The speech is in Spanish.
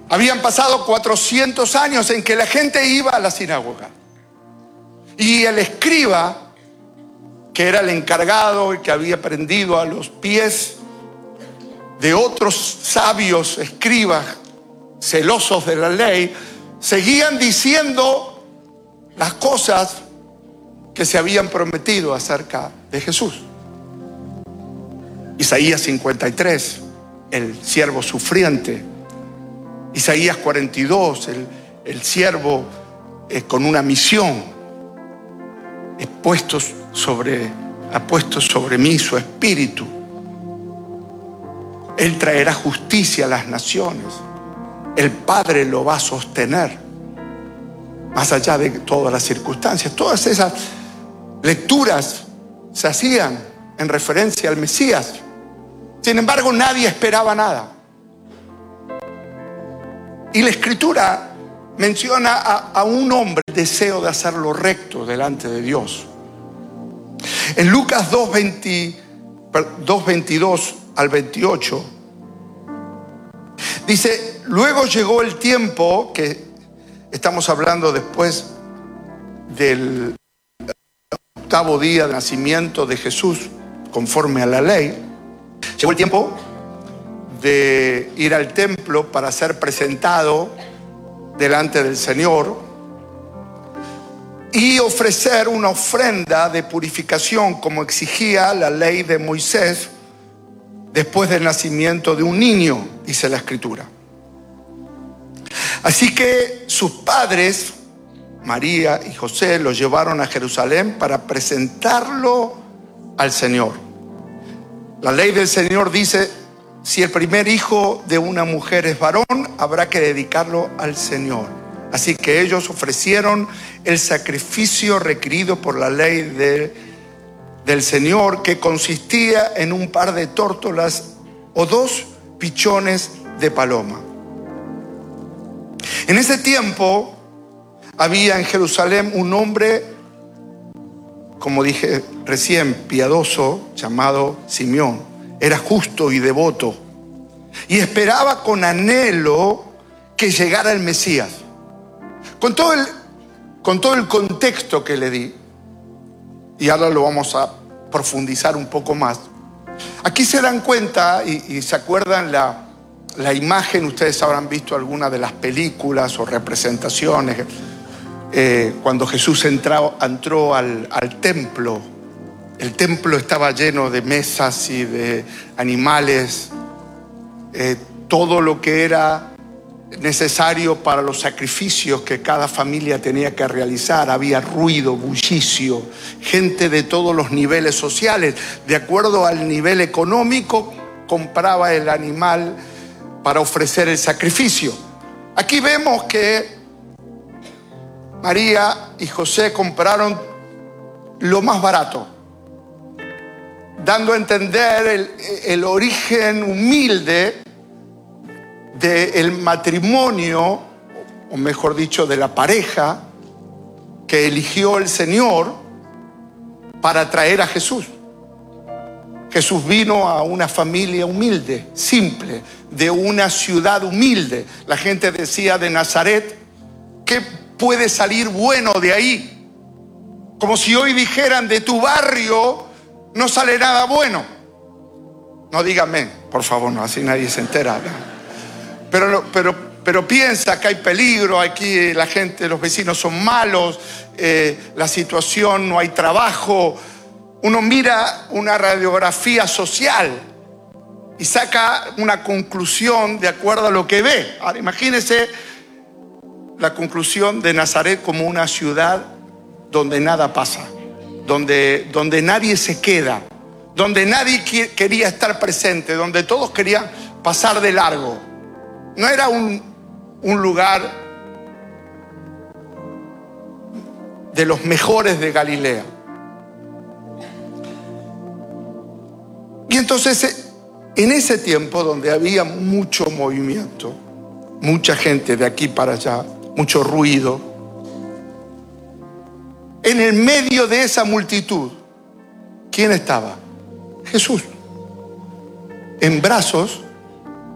Habían pasado 400 años en que la gente iba a la sinagoga. Y el escriba, que era el encargado y que había aprendido a los pies de otros sabios escribas celosos de la ley, seguían diciendo las cosas que se habían prometido acerca de Jesús. Isaías 53, el siervo sufriente. Isaías 42, el siervo con una misión. Ha puesto sobre mí su espíritu. Él traerá justicia a las naciones. El Padre lo va a sostener. Más allá de todas las circunstancias. Todas esas lecturas se hacían en referencia al Mesías. Sin embargo, nadie esperaba nada. Y la Escritura menciona a un hombre el deseo de hacer lo recto delante de Dios. En Lucas 2:22 al 28 dice: luego llegó el tiempo, que estamos hablando después del octavo día de nacimiento de Jesús, conforme a la ley. Llegó el tiempo de ir al templo para ser presentado delante del Señor y ofrecer una ofrenda de purificación como exigía la ley de Moisés después del nacimiento de un niño, dice la Escritura. Así que sus padres, María y José, lo llevaron a Jerusalén para presentarlo al Señor. La ley del Señor dice: si el primer hijo de una mujer es varón, habrá que dedicarlo al Señor. Así que ellos ofrecieron el sacrificio requerido por la ley del Señor, que consistía en un par de tórtolas o 2 pichones de paloma. En ese tiempo había en Jerusalén un hombre, como dije recién, piadoso, llamado Simeón. Era justo y devoto y esperaba con anhelo que llegara el Mesías. Con todo el contexto que le di, y ahora lo vamos a profundizar un poco más. Aquí se dan cuenta y se acuerdan la imagen. Ustedes habrán visto alguna de las películas o representaciones cuando Jesús entró al templo. El templo estaba lleno de mesas y de animales, todo lo que era necesario para los sacrificios que cada familia tenía que realizar. Había ruido, bullicio, gente de todos los niveles sociales. De acuerdo al nivel económico, compraba el animal para ofrecer el sacrificio. Aquí vemos que María y José compraron lo más barato, dando a entender el origen humilde del matrimonio, o mejor dicho, de la pareja que eligió el Señor para traer a Jesús. Jesús vino a una familia humilde, simple, de una ciudad humilde. La gente decía de Nazaret: ¿qué puede salir bueno de ahí? Como si hoy dijeran: de tu barrio no sale nada bueno. No digan amén, por favor, no, así nadie se entera. Pero piensa que hay peligro, aquí la gente, los vecinos son malos, la situación, no hay trabajo. Uno mira una radiografía social y saca una conclusión de acuerdo a lo que ve. Ahora imagínense la conclusión de Nazaret como una ciudad donde nada pasa, donde nadie se queda, donde nadie quería estar presente, donde todos querían pasar de largo. No era un lugar de los mejores de Galilea. Y entonces, en ese tiempo donde había mucho movimiento, mucha gente de aquí para allá, mucho ruido, en el medio de esa multitud, ¿quién estaba? Jesús, en brazos